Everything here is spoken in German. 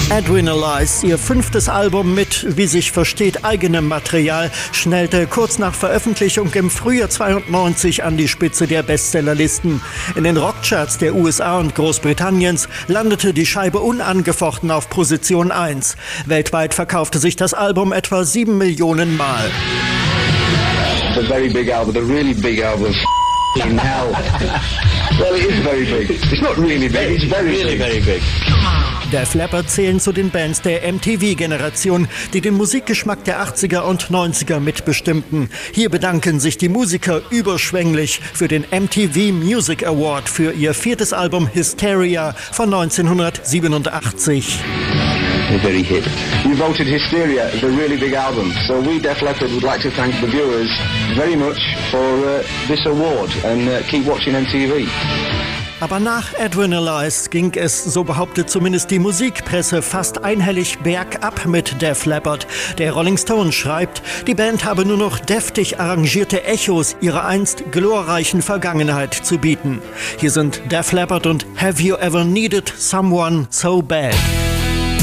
Adrenalize, ihr 5. Album mit, wie sich versteht, eigenem Material, schnellte kurz nach Veröffentlichung im Frühjahr 92 an die Spitze der Bestsellerlisten. In den Rockcharts der USA und Großbritanniens landete die Scheibe unangefochten auf Position 1. Weltweit verkaufte sich das Album etwa 7 Millionen Mal. It's a very big album, a really big album. In hell. Well, it is very big. It's not really big, it's very big. Def Leppard zählen zu den Bands der MTV-Generation, die den Musikgeschmack der 80er und 90er mitbestimmten. Hier bedanken sich die Musiker überschwänglich für den MTV Music Award für ihr 4. Album Hysteria von 1987. Very hit. You voted Hysteria as a really big album, so we Def Leppard would like to thank the viewers very much for this award and keep watching MTV. Aber nach Adrenalize ging es, so behauptet zumindest die Musikpresse, fast einhellig bergab mit Def Leppard. Der Rolling Stone schreibt, die Band habe nur noch deftig arrangierte Echos ihrer einst glorreichen Vergangenheit zu bieten. Hier sind Def Leppard und Have You Ever Needed Someone So Bad?